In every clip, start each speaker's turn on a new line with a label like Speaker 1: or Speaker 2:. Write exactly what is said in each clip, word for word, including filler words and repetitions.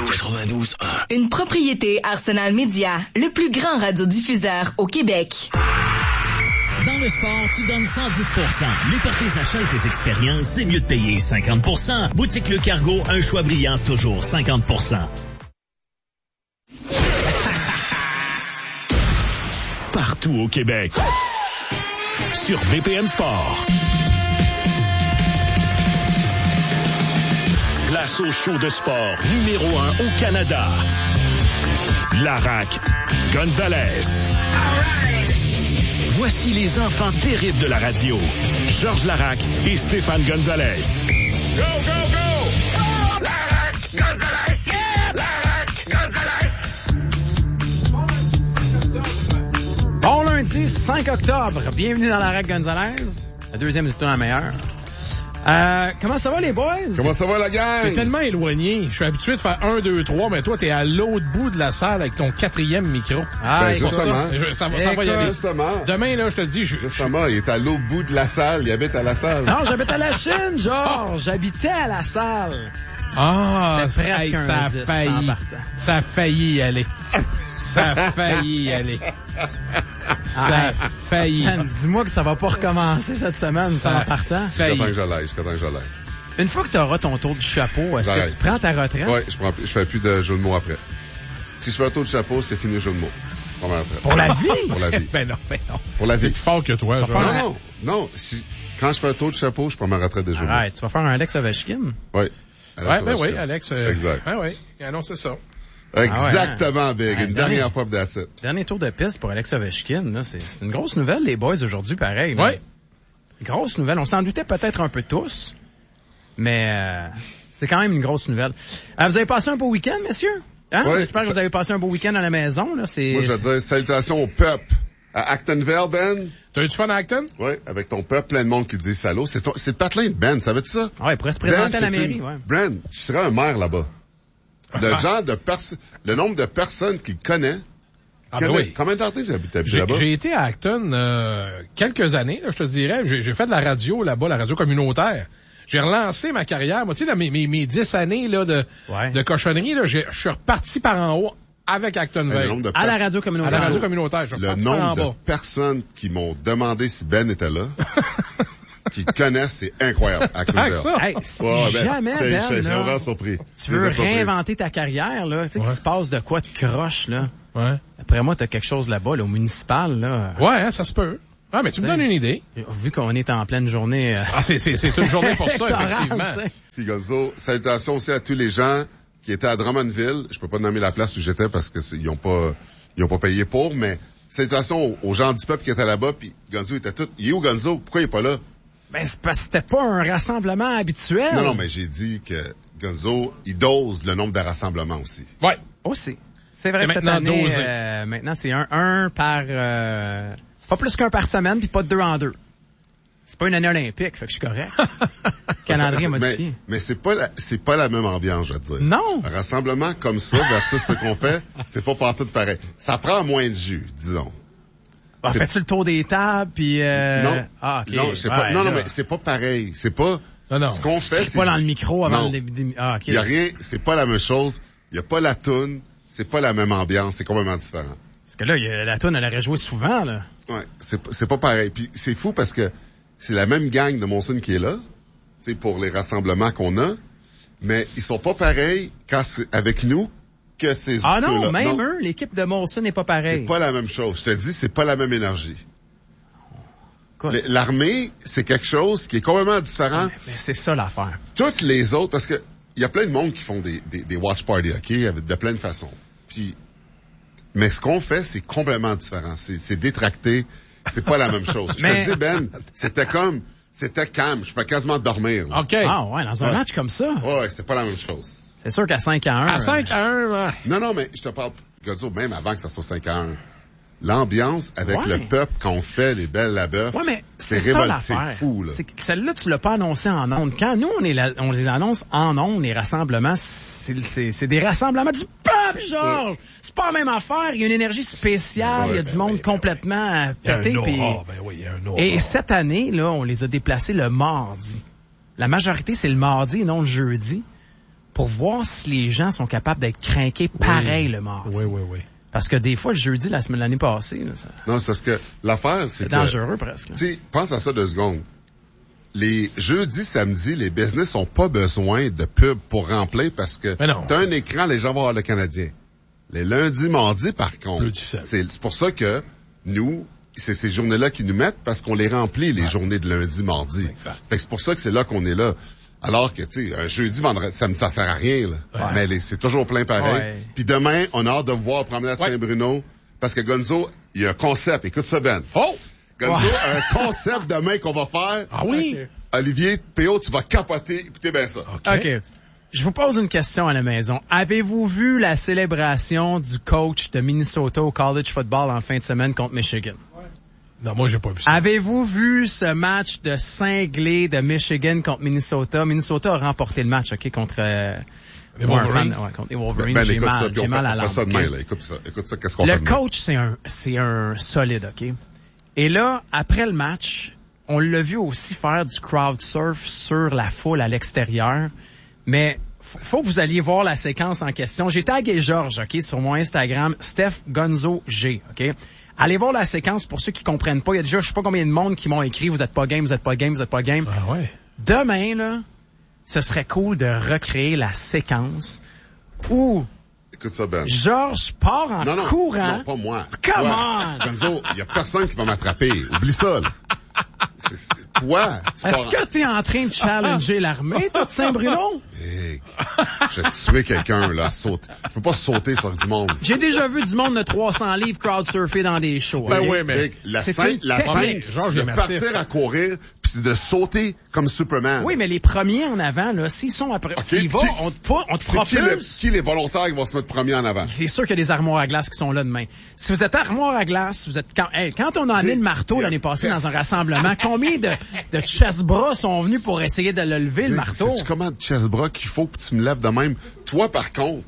Speaker 1: quatre-vingt-douze un.
Speaker 2: Une propriété Arsenal Média, le plus grand radiodiffuseur au Québec.
Speaker 3: Dans le sport, tu donnes cent dix pour cent. Mais pour tes achats et tes expériences, c'est mieux de payer cinquante pour cent. Boutique Le Cargo, un choix brillant, toujours cinquante pour cent.
Speaker 1: Partout au Québec. Sur B P M Sport. Place au show de sport numéro un au Canada. Larac Gonzalez. Voici les enfants terribles de la radio. Georges Larac et Stéphane Gonzalez.
Speaker 4: Go, go, go! Oh, Larac Gonzalez! Yeah! Larac Gonzalez!
Speaker 5: Bon lundi, cinq octobre. Bienvenue dans Larac Gonzalez. La deuxième est tout la meilleure. Euh, comment ça va, les boys?
Speaker 6: Comment ça va, la gang?
Speaker 7: T'es tellement éloigné. Je suis habitué de faire un, deux, trois, mais toi, t'es à l'autre bout de la salle avec ton quatrième micro.
Speaker 6: Ah, ben, justement.
Speaker 7: Ça, ça, ça, va, ça va y aller.
Speaker 6: Justement.
Speaker 7: Demain, là, je te le dis, je...
Speaker 6: Justement, il est à l'autre bout de la salle. Il habite à la salle.
Speaker 5: Non, j'habite à la Chine, genre. J'habitais à la salle.
Speaker 7: Ah,
Speaker 5: C'était
Speaker 7: ça,
Speaker 5: presque
Speaker 7: ça
Speaker 5: un
Speaker 7: a
Speaker 5: dix,
Speaker 7: failli. Ça a failli y aller. Ça a failli y aller. Ça a failli.
Speaker 5: Man, dis-moi que ça va pas recommencer cette semaine, ça en partant.
Speaker 6: Je suis content que je l'aille. Je suis content que je l'aille.
Speaker 5: Une fois que tu auras ton tour du chapeau, est-ce
Speaker 6: J'arrête.
Speaker 5: que tu prends ta retraite?
Speaker 6: Oui, je prends, je fais plus de jeux de mots après. Si je fais un tour du chapeau, c'est fini le jeu de mots. Pour
Speaker 5: la vie?
Speaker 6: Pour la vie.
Speaker 7: Ben non, ben non.
Speaker 6: Pour la vie.
Speaker 7: C'est plus fort que toi, genre.
Speaker 6: Non, non, non. Si, quand je fais un tour du chapeau, je prends ma retraite des jeux de mots.
Speaker 5: Ouais, tu vas faire un Alex Ovechkin?
Speaker 6: Oui.
Speaker 7: Ouais, ben oui, Alex. Euh,
Speaker 6: exact.
Speaker 7: Ben oui, il a annoncé ça.
Speaker 6: Exactement,
Speaker 5: ah ouais, hein?
Speaker 6: Big.
Speaker 5: Ouais,
Speaker 6: une
Speaker 5: dernier,
Speaker 6: dernière fois, that's it.
Speaker 5: Dernier tour de piste pour Alex Ovechkin, là. C'est, c'est une grosse nouvelle, les boys, aujourd'hui, pareil.
Speaker 7: Oui.
Speaker 5: Grosse nouvelle. On s'en doutait peut-être un peu tous, mais euh, c'est quand même une grosse nouvelle. Euh, vous avez passé un beau week-end, messieurs? Hein?
Speaker 6: Oui,
Speaker 5: J'espère
Speaker 6: ça...
Speaker 5: que vous avez passé un beau week-end à la maison, là. C'est...
Speaker 6: Moi, je veux dire, salutations au peuple. À Actonville, Ben.
Speaker 7: T'as eu du fun à Acton?
Speaker 6: Oui, avec ton peuple, plein de monde qui dit salaud. C'est, ton... c'est le patelin de Ben, savais-tu ça?
Speaker 5: Ouais, il pourrait se présenter
Speaker 6: Ben,
Speaker 5: à la
Speaker 6: c'est
Speaker 5: mairie,
Speaker 6: une...
Speaker 5: ouais.
Speaker 6: Brand, tu seras un maire là-bas. Le genre de personnes, le nombre de personnes qu'il connaît.
Speaker 7: Ah, ben oui.
Speaker 6: Combien d'années t'habites
Speaker 7: j'ai,
Speaker 6: là-bas?
Speaker 7: j'ai été à Acton, euh, quelques années, là, je te dirais. J'ai, j'ai fait de la radio là-bas, la radio communautaire. J'ai relancé ma carrière. Moi, tu sais, dans mes, mes, mes dix années, là, de,
Speaker 5: ouais.
Speaker 7: de cochonnerie, là, je suis reparti par en haut avec Actonville.
Speaker 5: À la radio communautaire.
Speaker 7: À la radio communautaire, je suis reparti par en bas.
Speaker 6: Le nombre de personnes qui m'ont demandé si Ben était là. Qui connaissent, c'est incroyable. À
Speaker 7: Avec ça.
Speaker 5: Hey, si
Speaker 6: ouais, ben,
Speaker 5: jamais,
Speaker 6: c'est,
Speaker 5: Ben,
Speaker 6: c'est,
Speaker 5: là,
Speaker 6: c'est vraiment surpris.
Speaker 5: tu veux
Speaker 6: c'est
Speaker 5: réinventer ta carrière, là, tu sais,
Speaker 7: ouais.
Speaker 5: qu'il se passe de quoi de croche, là.
Speaker 7: Ouais.
Speaker 5: Après moi, t'as quelque chose là-bas, là, au municipal, là.
Speaker 7: Ouais, hein, ça se peut. Ah, mais tu me donnes une idée.
Speaker 5: Vu qu'on est en pleine journée... Euh...
Speaker 7: Ah, c'est, c'est, c'est une journée pour ça, effectivement.
Speaker 6: Puis Gonzo, salutations aussi à tous les gens qui étaient à Drummondville. Je peux pas nommer la place où j'étais parce que c'est, ils ont pas, ils ont pas payé pour, mais salutations aux, aux gens du peuple qui étaient là-bas, puis Gonzo était tout. Il est où Gonzo? Pourquoi il est pas là?
Speaker 5: Ben, c'est parce que c'était pas un rassemblement habituel.
Speaker 6: Non, non, mais j'ai dit que Gonzo, il dose le nombre de rassemblements aussi.
Speaker 7: Ouais.
Speaker 5: Aussi. C'est vrai
Speaker 7: c'est
Speaker 5: que cette
Speaker 7: maintenant
Speaker 5: année,
Speaker 7: dosé.
Speaker 5: Euh, maintenant, c'est un, un par... Euh, pas plus qu'un par semaine, puis pas de deux en deux. C'est pas une année olympique, fait que je suis correct. Calendrier modifié.
Speaker 6: Mais, mais c'est pas la, c'est pas la même ambiance, je veux dire.
Speaker 5: Non.
Speaker 6: Un rassemblement comme ça versus ce qu'on fait, c'est pas partout pareil. Ça prend moins de jus, disons.
Speaker 5: Ah, fais-tu le tour des tables, puis... Euh...
Speaker 6: Non,
Speaker 5: ah, okay.
Speaker 6: non, c'est
Speaker 5: ouais,
Speaker 6: pas, non,
Speaker 5: là.
Speaker 6: non, mais c'est pas pareil. C'est pas...
Speaker 7: Non, non.
Speaker 6: Ce qu'on fait,
Speaker 5: c'est... pas dans le micro avant
Speaker 6: non.
Speaker 5: le début... Ah, OK.
Speaker 6: Il y a rien, c'est pas la même chose. Il y a pas la toune, c'est pas la même ambiance, c'est complètement différent.
Speaker 5: Parce que là, y a, la toune, elle aurait joué souvent, là.
Speaker 6: Ouais, c'est, c'est pas pareil. Puis c'est fou parce que c'est la même gang de Monson qui est là, tu sais, pour les rassemblements qu'on a, mais ils sont pas pareils quand c'est avec nous que ces
Speaker 5: Ah non,
Speaker 6: ceux-là.
Speaker 5: même
Speaker 6: non.
Speaker 5: eux, l'équipe de Molson n'est pas pareille.
Speaker 6: C'est pas la même chose. Je te dis, c'est pas la même énergie.
Speaker 5: Quoi?
Speaker 6: L'armée, c'est quelque chose qui est complètement différent.
Speaker 5: Mais, mais c'est ça l'affaire.
Speaker 6: Toutes les autres, parce que il y a plein de monde qui font des, des, des watch parties, OK, de plein de façons. Puis, mais ce qu'on fait, c'est complètement différent. C'est, c'est détracté. C'est pas la même chose. Je
Speaker 5: mais...
Speaker 6: te dis, Ben, c'était comme, c'était calme. Je peux quasiment dormir. Là.
Speaker 7: OK.
Speaker 5: Ah ouais, dans un
Speaker 6: ouais.
Speaker 5: match comme ça.
Speaker 6: Ouais, c'est pas la même chose.
Speaker 5: C'est sûr qu'à cinq à un.
Speaker 7: À cinq à un, ouais.
Speaker 6: Non, non, mais je te parle, Gonzo, même avant que ça soit cinq à un. L'ambiance avec
Speaker 5: ouais.
Speaker 6: le peuple quand on fait les belles labeuf,
Speaker 5: ouais, mais c'est,
Speaker 6: c'est
Speaker 5: ça
Speaker 6: révolte,
Speaker 5: l'affaire.
Speaker 6: C'est fou, là.
Speaker 5: C'est que celle-là, tu l'as pas annoncé en ondes. Quand nous, on, est la, on les annonce en ondes, les rassemblements, c'est, c'est, c'est des rassemblements du peuple, genre! Ouais. C'est pas la même affaire. Il y a une énergie spéciale. Ouais, il y a du monde ouais, complètement ouais. pété.
Speaker 7: Il y a un
Speaker 5: pis...
Speaker 7: aura, ben oui, il y a un aura.
Speaker 5: Et cette année, là, on les a déplacés le mardi. La majorité, c'est le mardi et non le jeudi. pour voir si les gens sont capables d'être craqués pareil
Speaker 7: oui.
Speaker 5: le mardi.
Speaker 7: Oui, oui, oui.
Speaker 5: Parce que des fois, le jeudi, la semaine, l'année passée, là, ça...
Speaker 6: Non, c'est parce que l'affaire, c'est
Speaker 5: c'est
Speaker 6: que...
Speaker 5: dangereux presque.
Speaker 6: Tu sais, pense à ça deux secondes. Les jeudis, samedis, les business n'ont pas besoin de pub pour remplir parce que t'as un écran, les gens vont voir le Canadien. Les lundis, mardis, par contre, c'est, c'est pour ça que nous, c'est ces journées-là qu'ils nous mettent parce qu'on les remplit, les ouais. journées de lundi, mardi. Exact. Fait que c'est pour ça que c'est là qu'on est là. Alors que, tu sais, un jeudi, vendredi, ça, ça sert à rien, là. Ouais. Mais les, c'est toujours plein pareil. Ouais. Puis demain, on a hâte de voir promener à Saint-Bruno parce que Gonzo, il y a un concept. Écoute ça, Ben.
Speaker 7: Oh!
Speaker 6: Gonzo, ouais. un concept demain qu'on va faire.
Speaker 7: Ah oui?
Speaker 6: Okay. Olivier, P O, tu vas capoter. Écoutez bien ça.
Speaker 5: OK. okay. Je vous pose une question à la maison. Avez-vous vu la célébration du coach de Minnesota au college football en fin de semaine contre Michigan?
Speaker 7: Ouais. Non, moi, j'ai pas vu ça.
Speaker 5: Avez-vous vu ce match de cinglé de Michigan contre Minnesota? Minnesota a remporté le match, OK, contre... Euh,
Speaker 7: les Wolverines.
Speaker 5: Ouais, contre les Wolverines.
Speaker 6: Ben,
Speaker 5: j'ai
Speaker 6: écoute
Speaker 5: mal,
Speaker 6: ça,
Speaker 5: j'ai
Speaker 6: on
Speaker 5: mal
Speaker 6: fait,
Speaker 5: à l'âme.
Speaker 6: ça demain, là. Écoute ça, écoute ça, qu'est-ce qu'on
Speaker 5: le
Speaker 6: fait
Speaker 5: Le coach, c'est un, c'est un solide, OK? Et là, après le match, on l'a vu aussi faire du crowd surf sur la foule à l'extérieur. Mais faut que vous alliez voir la séquence en question. J'ai tagué Georges, OK, sur mon Instagram, Steph Gonzo G, OK? Allez voir la séquence pour ceux qui comprennent pas. Il y a déjà, je sais pas combien de monde qui m'ont écrit, vous êtes pas game, vous êtes pas game, vous êtes pas game.
Speaker 7: Ah ouais.
Speaker 5: Demain, là, ce serait cool de recréer la séquence où
Speaker 6: Écoute ça, Ben.
Speaker 5: Georges part en
Speaker 6: non, non,
Speaker 5: courant.
Speaker 6: Non, pas moi.
Speaker 5: Come
Speaker 6: toi,
Speaker 5: on!
Speaker 6: Gonzo, il y a personne qui va m'attraper. Oublie ça, là. C'est, c'est, toi, tu
Speaker 5: Est-ce que t'es en train de challenger l'armée, toi, de Saint-Bruno?
Speaker 6: Hey, je vais tuer quelqu'un, là, sauter. Je peux pas sauter sur du monde.
Speaker 5: J'ai déjà vu du monde de trois cents livres crowd-surfer dans des shows.
Speaker 6: Ben
Speaker 5: okay?
Speaker 6: oui, mais la scène, la scène, c'est de partir à courir, puis c'est de sauter comme Superman.
Speaker 5: Oui, mais les premiers en avant, là, s'ils sont après, okay, s'ils vont, qui, on te, on te propulse.
Speaker 6: Qui, le, qui les volontaires qui vont se mettre premiers en avant?
Speaker 5: C'est sûr qu'il y a des armoires à glace qui sont là demain. Si vous êtes armoire à glace, vous êtes, quand, hey, quand on a amené le marteau l'année passée dans un rassemblement, combien de, de chest-bras sont venus pour essayer de le lever, le marteau?
Speaker 6: Sais-tu comment de chest-bras qu'il faut que tu me lèves de même? Toi, par contre,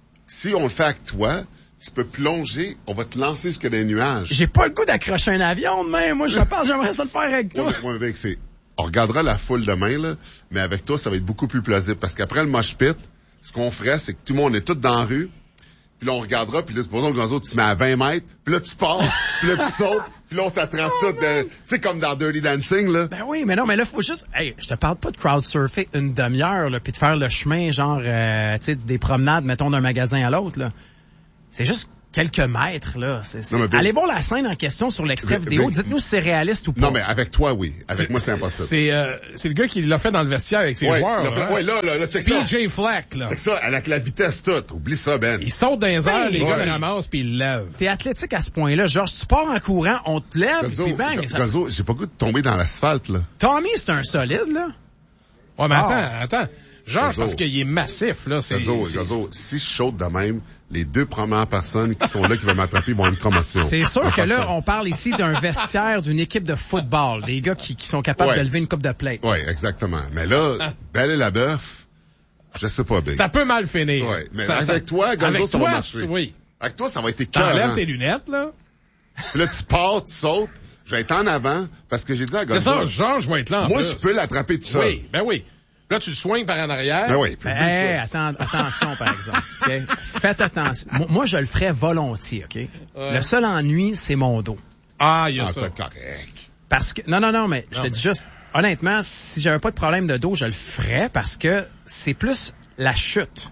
Speaker 6: si on le fait avec toi, tu peux plonger, on va te lancer jusque des nuages.
Speaker 5: J'ai pas le goût d'accrocher un avion demain. Moi, je pense j'aimerais ça le faire avec toi.
Speaker 6: Ouais, ouais, c'est, on regardera la foule demain, là, mais avec toi, ça va être beaucoup plus plausible. Parce qu'après le mosh pit, ce qu'on ferait, c'est que tout le monde est tout dans la rue, puis là, on regardera, puis là, supposons que Gonzo, tu mets à vingt mètres, puis là, tu passes, puis là, tu sautes, puis là, on t'attrape oh, tout. Tu sais, comme dans Dirty Dancing, là.
Speaker 5: Ben oui, mais non, mais là, faut juste... Hey, je te parle pas de crowd-surfer une demi-heure, là, puis de faire le chemin, genre, euh, tu sais, des promenades, mettons, d'un magasin à l'autre, là. C'est juste quelques mètres, là. C'est, c'est... Non, ben, allez voir la scène en question sur l'extrait ben, vidéo. Ben, dites-nous si c'est réaliste ou pas.
Speaker 6: Non, mais avec toi, oui. Avec c'est, moi, c'est impossible.
Speaker 7: C'est, euh, c'est le gars qui l'a fait dans le vestiaire avec ses
Speaker 6: ouais,
Speaker 7: joueurs.
Speaker 6: Là, hein? Ouais, là, là, là, check ça.
Speaker 7: P J Fleck, là.
Speaker 6: Check ça, avec la vitesse toute. Oublie ça, Ben.
Speaker 7: Il saute dans les airs,
Speaker 5: hey,
Speaker 7: les
Speaker 5: ouais.
Speaker 7: gars le ramassent, puis ils le lèvent.
Speaker 5: T'es athlétique à ce point-là. Genre, tu pars en courant, on te lève, puis bang.
Speaker 6: Gonzo, ça... j'ai pas goût de tomber dans l'asphalte, là.
Speaker 5: Tommy, c'est un solide, là.
Speaker 7: Ouais, mais oh. attends, attends. Georges, parce qu'il est massif, là. C'est,
Speaker 6: Gonzo,
Speaker 7: c'est...
Speaker 6: Gonzo, si je saute de même, les deux premières personnes qui sont là qui vont m'attraper vont avoir une promotion.
Speaker 5: C'est sûr que là, on parle ici d'un vestiaire d'une équipe de football. Des gars qui, qui sont capables ouais, de lever une coupe de plate.
Speaker 6: Oui, exactement. Mais là, Belle et la bœuf, je sais pas, Big.
Speaker 7: Ça peut mal finir.
Speaker 6: Oui, mais
Speaker 7: ça,
Speaker 6: avec
Speaker 7: ça...
Speaker 6: toi, Gonzo,
Speaker 7: avec
Speaker 6: ça
Speaker 7: toi,
Speaker 6: va marcher.
Speaker 7: Oui.
Speaker 6: Avec toi, ça va être écœurant.
Speaker 7: T'enlèves tes lunettes, là.
Speaker 6: Puis là, tu pars, tu sautes. Je vais être en avant parce que j'ai dit à Gonzo...
Speaker 7: C'est ça, Georges va être là en
Speaker 6: Moi,
Speaker 7: plus.
Speaker 6: je peux l'attraper tout seul.
Speaker 7: Oui, ben oui. Là, tu le soignes par en arrière.
Speaker 6: Ben oui.
Speaker 5: Ben, hey, attends, attention, par exemple. Okay? Faites attention. Moi, moi, je le ferais volontiers, OK? Ouais. Le seul ennui, c'est mon dos.
Speaker 7: Ah, il y a
Speaker 6: ah,
Speaker 7: ça.
Speaker 6: C'est correct.
Speaker 5: Parce que, non, non, non, mais je
Speaker 7: non,
Speaker 5: te
Speaker 7: mais...
Speaker 5: dis juste, honnêtement, si j'avais pas de problème de dos, je le ferais parce que c'est plus la chute.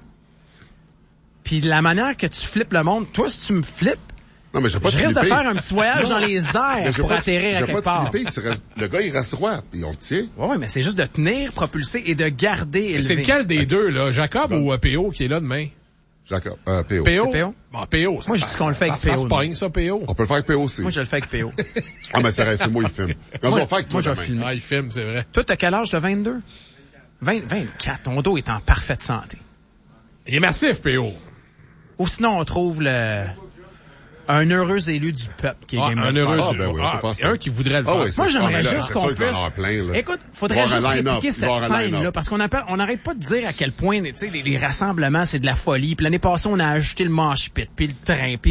Speaker 5: Puis la manière que tu flippes le monde, toi, si tu me flippes,
Speaker 6: non, mais j'ai pas
Speaker 5: je risque de faire un petit voyage non. dans les airs pour atterrir à quelque part.
Speaker 6: Flipper, tu restes, le gars, il reste droit, puis on te tient.
Speaker 5: Oui, ouais, mais c'est juste de tenir, propulser et de garder élevé.
Speaker 7: C'est lequel des deux, là? Jacob bon. ou euh, P O qui est là demain?
Speaker 6: Jacob, euh, P O.
Speaker 7: P O?
Speaker 5: P O?
Speaker 7: Bon, P O.
Speaker 5: Moi, je dis qu'on le fait avec P O.
Speaker 7: Ça se pogne, ça, P O.
Speaker 6: On peut le faire avec P O aussi.
Speaker 5: Moi, je le fais avec P O.
Speaker 6: Ah, mais c'est vrai, moi, il filme. Quand on va faire avec toi,
Speaker 5: moi, je filme.
Speaker 7: Ah, il filme, c'est vrai.
Speaker 5: Toi, t'as quel âge de vingt-deux? vingt, vingt-quatre. Ton dos est en parfaite santé.
Speaker 7: Il est massif, P O.
Speaker 5: Ou sinon, on trouve le... un heureux élu du peuple qui est
Speaker 7: ah,
Speaker 5: Game
Speaker 7: un heureux
Speaker 6: ah, ben oui,
Speaker 7: ah, un qui voudrait le faire.
Speaker 6: Ah, oui,
Speaker 5: moi, j'aimerais
Speaker 6: là,
Speaker 5: juste qu'on puisse...
Speaker 6: Plein,
Speaker 5: écoute, faudrait juste répliquer cette scène-là, parce qu'on appelle, on n'arrête pas de dire à quel point, tu sais, les, les rassemblements, c'est de la folie. Puis l'année passée, on a ajouté le mosh pit, puis le train, puis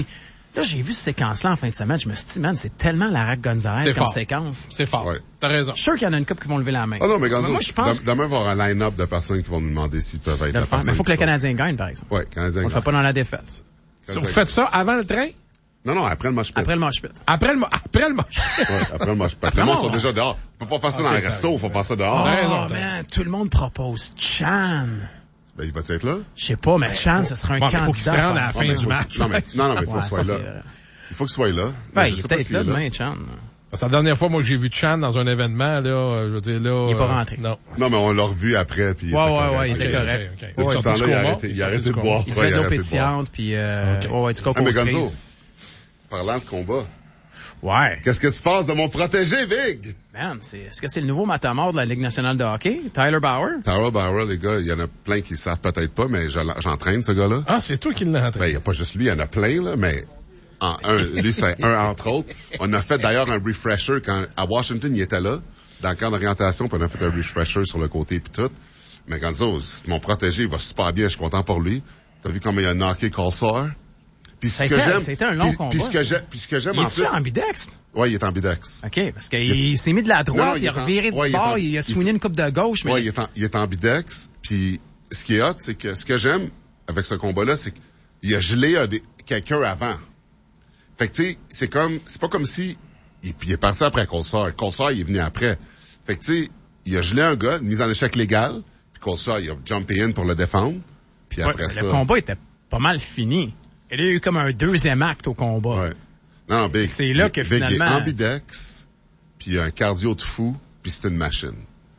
Speaker 5: Là, j'ai vu cette séquence-là en fin de semaine. Je me suis dit, man, c'est tellement Lara Gonzalez
Speaker 7: C'est
Speaker 5: comme
Speaker 7: fort.
Speaker 5: séquence.
Speaker 7: C'est fort.
Speaker 6: Ouais.
Speaker 7: T'as raison.
Speaker 5: Je suis sûr qu'il y en a une couple qui vont lever la main.
Speaker 6: Ah non, mais Gonzo,
Speaker 5: moi, je pense
Speaker 6: demain, il va y avoir un line-up de personnes qui vont nous demander s'ils peuvent être
Speaker 5: de
Speaker 6: la
Speaker 5: le faire. Mais
Speaker 6: personne
Speaker 5: il faut que le
Speaker 6: qui sort.
Speaker 5: Canadien gagne, par exemple.
Speaker 6: Ouais, Canadien.
Speaker 5: On le fait pas dans la défaite.
Speaker 7: Vous faites ça avant le train?
Speaker 6: Non, non, après le match.
Speaker 5: Après le match pit.
Speaker 7: Après le, mo- après le match.
Speaker 6: Ouais, après le match. Parce que le
Speaker 5: Non.
Speaker 6: monde sont déjà dehors. On peut pas faire ça dans
Speaker 7: Ok,
Speaker 6: un resto, faut faire ça dehors.
Speaker 7: T'as
Speaker 5: Oh,
Speaker 7: raison, t'as
Speaker 5: man, tout le monde propose Chan.
Speaker 6: Ben, il va-tu être là?
Speaker 5: Je sais pas, mais Chan, ce serait un
Speaker 7: Bon, mais
Speaker 5: candidat.
Speaker 7: faut qu'il se rende à la
Speaker 5: par
Speaker 7: fin
Speaker 5: exemple.
Speaker 7: du match.
Speaker 6: Non, mais, non, non, mais il faut
Speaker 5: Ouais,
Speaker 6: qu'il soit
Speaker 5: ça,
Speaker 6: là.
Speaker 5: c'est-
Speaker 6: Il faut qu'il soit là.
Speaker 5: Ben,
Speaker 6: Mais je
Speaker 5: il
Speaker 6: sais
Speaker 5: est
Speaker 6: pas
Speaker 5: peut-être
Speaker 6: s'il
Speaker 5: là
Speaker 6: est
Speaker 5: demain, Chan.
Speaker 7: Parce que la dernière fois, moi, j'ai vu Chan dans un événement, là, euh, je veux dire, là...
Speaker 5: Il est pas
Speaker 7: euh,
Speaker 5: rentré.
Speaker 7: Non.
Speaker 6: Non, mais on l'a revu après, puis il
Speaker 5: Ouais,
Speaker 6: était
Speaker 5: ouais,
Speaker 6: correct.
Speaker 5: ouais, il
Speaker 6: Ok.
Speaker 5: était
Speaker 7: Ok,
Speaker 5: correct.
Speaker 7: ok, ok.
Speaker 6: Depuis
Speaker 7: Ouais,
Speaker 6: ce
Speaker 7: sorti du
Speaker 6: temps-là, il a
Speaker 7: coma.
Speaker 6: arrêté, il a
Speaker 7: Sorti
Speaker 6: arrêté
Speaker 7: du
Speaker 6: de
Speaker 7: coma.
Speaker 6: boire.
Speaker 5: Il
Speaker 6: Ouais,
Speaker 5: fait de l'eau
Speaker 6: arrêté de boire.
Speaker 5: pétillante, puis euh,
Speaker 7: Ok.
Speaker 5: ouais, ouais, du coco
Speaker 6: Ah, mais
Speaker 5: aux
Speaker 6: Gonzo,
Speaker 5: cerises.
Speaker 6: parlant de combat,
Speaker 5: Ouais.
Speaker 6: qu'est-ce que tu penses de mon protégé, Vig?
Speaker 5: Man, c'est, est-ce que c'est le nouveau matamor de la Ligue nationale de hockey? Tyler Bauer?
Speaker 6: Tyler Bauer, les gars, il y en a plein qui savent peut-être pas, mais je- j'entraîne ce gars-là.
Speaker 7: Ah, c'est toi qui l'as
Speaker 6: Ben,
Speaker 7: entraîné.
Speaker 6: il n'y a pas juste lui, il y en a plein, là, mais en un, lui, c'est un entre autres. On a fait d'ailleurs un refresher quand, à Washington, il était là, dans le camp d'orientation, puis on a fait un refresher sur le côté puis tout. Mais Gonzo, c'est mon protégé, il va super bien, je suis content pour lui. T'as vu comment il a knocké Colsar? Puis ce
Speaker 5: Ça a
Speaker 6: que
Speaker 5: été-
Speaker 6: j'aime.
Speaker 5: ça a été un long
Speaker 6: puis-
Speaker 5: combat.
Speaker 6: Puis ce que j'aime, puis ce que j'aime
Speaker 5: Il
Speaker 6: en
Speaker 5: est-tu
Speaker 6: plus.
Speaker 5: ambidex?
Speaker 6: Ouais, il est ambidex.
Speaker 5: OK, parce qu'il s'est mis de la
Speaker 6: Non,
Speaker 5: droite,
Speaker 6: non,
Speaker 5: il,
Speaker 6: il
Speaker 5: a
Speaker 6: est en-
Speaker 5: reviré de
Speaker 6: ouais, il est
Speaker 5: bord,
Speaker 6: en-
Speaker 5: il a
Speaker 6: il-
Speaker 5: swingé une coupe de gauche, mais
Speaker 6: Ouais, il est, en, il est ambidex. Puis ce qui est hot, c'est que ce que j'aime avec ce combat-là, c'est qu'il a gelé un des- quelqu'un avant. Fait que tu sais, c'est comme, c'est pas comme si il, il est parti après Colsar. Colsar, il est venu après. Fait que tu sais, il a gelé un gars, une mise en échec légale. Puis Colsar, il a jumpé in pour le défendre. Puis
Speaker 5: Ouais,
Speaker 6: après ça.
Speaker 5: le combat était pas mal fini. Il y a eu comme un deuxième acte au combat.
Speaker 6: Ouais. Non, non, Big.
Speaker 5: C'est là que
Speaker 6: Big,
Speaker 5: finalement-
Speaker 6: Il est ambidex, puis il a un cardio de fou, puis c'est une machine.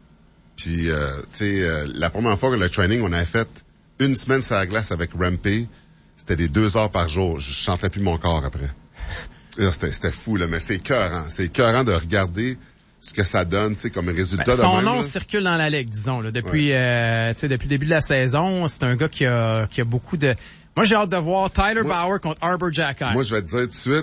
Speaker 6: Puis, euh, tu sais, euh, la première fois que le training, on avait fait une semaine sur la glace avec Rampé, c'était des deux heures par jour. Je chantais plus mon corps après. Là, C'était, c'était fou, là, mais c'est écœurant. C'est écœurant de regarder ce que ça donne, tu sais, comme résultat
Speaker 5: Ben,
Speaker 6: de
Speaker 5: son
Speaker 6: même,
Speaker 5: nom
Speaker 6: là.
Speaker 5: circule dans la ligue, disons. Là, depuis, euh, tu sais, depuis le début de la saison, c'est un gars qui a, qui a beaucoup de... Moi, j'ai hâte de voir Tyler
Speaker 6: Moi-
Speaker 5: Bauer contre Arbor Jackai.
Speaker 6: Moi, je vais te dire tout de suite,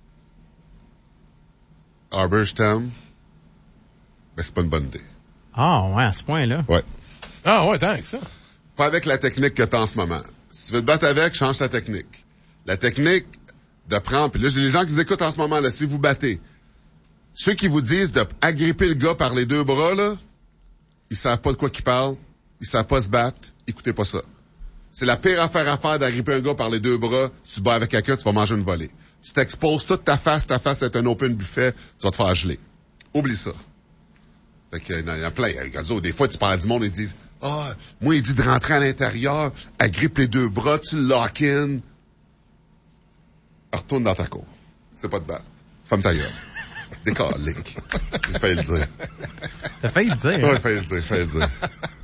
Speaker 6: Arbor, je t'aime, mais c'est pas une bonne idée.
Speaker 5: Ah, ouais, à ce point-là.
Speaker 6: Ouais.
Speaker 7: Ah, ouais, tant que ça.
Speaker 6: Pas avec la technique que t'as en ce moment. Si tu veux te battre avec, change ta technique. La technique de prendre, puis là, j'ai les gens qui vous écoutent en ce moment, là, si vous battez, ceux qui vous disent de agripper le gars par les deux bras, là, ils savent pas de quoi qu'ils parlent, ils savent pas se battre, écoutez pas ça. C'est la pire affaire à faire d'agripper un gars par les deux bras, tu te bats avec quelqu'un, tu vas manger une volée. Tu t'exposes toute ta face, ta face est un open buffet, tu vas te faire geler. Oublie ça. Fait que, il y en a plein. Gonzo, des fois, tu parles du monde, ils disent, ah, moi, il dit de rentrer à l'intérieur, agrippe les deux bras, tu le lock-in. Retourne dans ta cour. C'est pas de battre. Femme ta gueule. Décale, Link. J'ai failli le dire.
Speaker 5: T'as failli le dire.
Speaker 6: Ouais, j'ai failli le dire, j'ai failli le dire.